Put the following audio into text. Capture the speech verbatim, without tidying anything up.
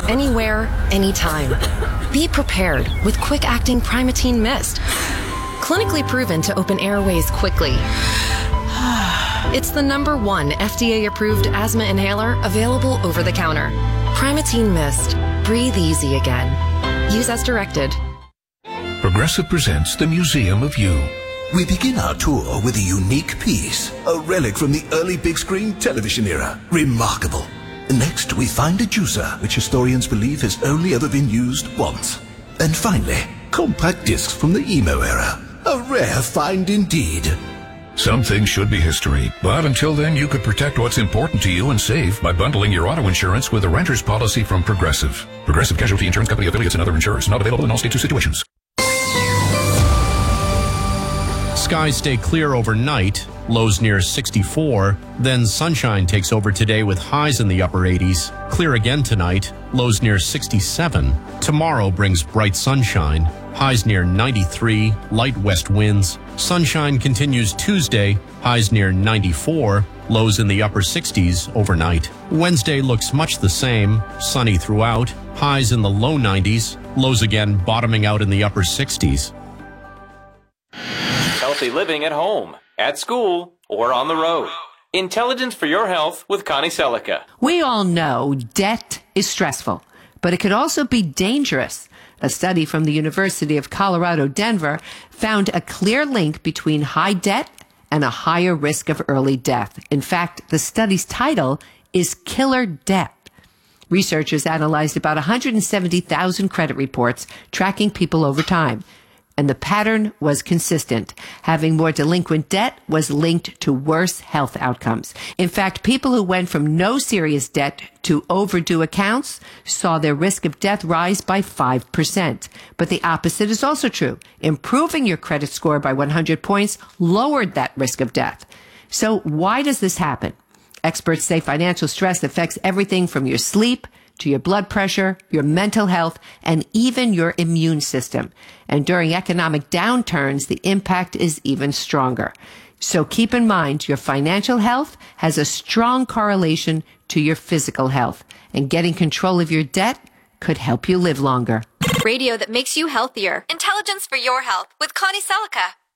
anywhere, anytime. Be prepared with quick-acting Primatene Mist. Clinically proven to open airways quickly. It's the number one F D A-approved asthma inhaler available over the counter. Primatene Mist. Breathe easy again. Use as directed. Progressive presents the Museum of You. We begin our tour with a unique piece, a relic from the early big screen television era. Remarkable. Next, we find a juicer, which historians believe has only ever been used once. And finally, compact discs from the emo era. A rare find indeed. Some things should be history, but until then you could protect what's important to you and save by bundling your auto insurance with a renter's policy from Progressive. Progressive Casualty Insurance Company affiliates and other insurers. Not available in all states or situations. Skies stay clear overnight, lows near sixty-four. Then sunshine takes over today with highs in the upper eighties. Clear again tonight, lows near sixty-seven. Tomorrow brings bright sunshine, highs near ninety-three, light west winds. Sunshine continues Tuesday, highs near ninety-four, lows in the upper sixties overnight. Wednesday looks much the same, sunny throughout, highs in the low nineties, lows again bottoming out in the upper sixties. Healthy living at home, at school, or on the road. Intelligence for your health with Connie Selica. We all know debt is stressful, but it could also be dangerous. A study from the University of Colorado, Denver, found a clear link between high debt and a higher risk of early death. In fact, the study's title is Killer Debt. Researchers analyzed about one hundred seventy thousand credit reports tracking people over time. And the pattern was consistent. Having more delinquent debt was linked to worse health outcomes. In fact, people who went from no serious debt to overdue accounts saw their risk of death rise by five percent. But the opposite is also true. Improving your credit score by one hundred points lowered that risk of death. So why does this happen? Experts say financial stress affects everything from your sleep to your blood pressure, your mental health, and even your immune system. And during economic downturns, the impact is even stronger. So keep in mind, your financial health has a strong correlation to your physical health. And getting control of your debt could help you live longer. Radio that makes you healthier. Intelligence for your health with Connie Selica.